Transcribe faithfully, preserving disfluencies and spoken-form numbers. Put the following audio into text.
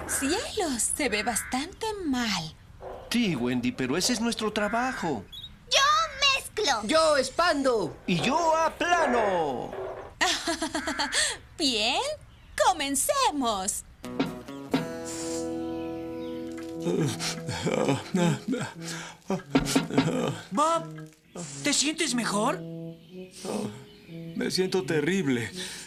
Cielos, se ve bastante mal. Sí, Wendy, pero ese es nuestro trabajo. ¡Yo mezclo! ¡Yo expando! Y yo aplano. Bien, comencemos. Bob, ¿te sientes mejor? Me siento terrible.